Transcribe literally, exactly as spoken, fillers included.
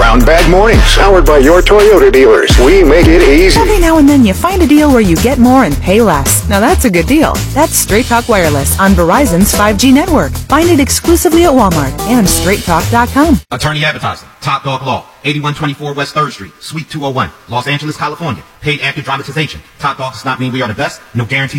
Brown Bag Mornings, powered by your Toyota dealers. We make it easy. Every now and then you find a deal where you get more and pay less. Now that's a good deal. That's Straight Talk Wireless on Verizon's five G network. Find it exclusively at Walmart and straight talk dot com. Attorney Advertising, Top Dog Law, eighty-one twenty-four West third Street, Suite two oh one, Los Angeles, California. Paid actor dramatization. Top Dog does not mean we are the best. No guarantee.